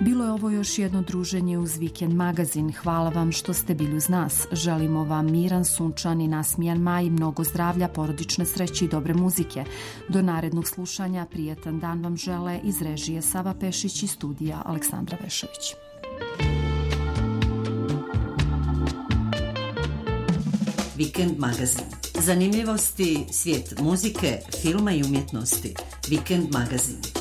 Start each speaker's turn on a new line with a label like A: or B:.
A: Bilo je ovo još jedno druženje uz Vikend magazin. Hvala vam što ste bili uz nas. Želimo vam miran, sunčan i nasmijan maj, mnogo zdravlja, porodične sreće i dobre muzike. Do narednog slušanja, prijetan dan vam žele iz režije Sava Pešić i studija Aleksandra Vešović.
B: Vikend magazin. Zanimljivosti, svijet muzike, filma i umjetnosti. Vikend magazin.